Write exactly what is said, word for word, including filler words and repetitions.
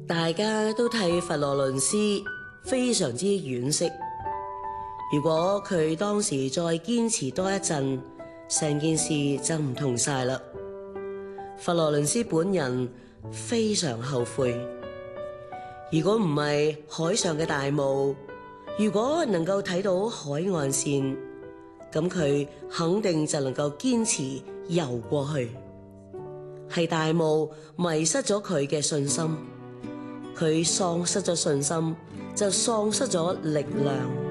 大家都替佛羅倫斯非常之惋惜。如果佢當時再堅持多一陣，成件事就唔同晒啦。佛羅倫斯本人非常後悔。如果唔係海上嘅大霧，如果能夠睇到海岸線，咁佢肯定就能夠堅持游過去。係大霧迷失咗佢嘅信心，佢喪失咗信心，就喪失咗力量。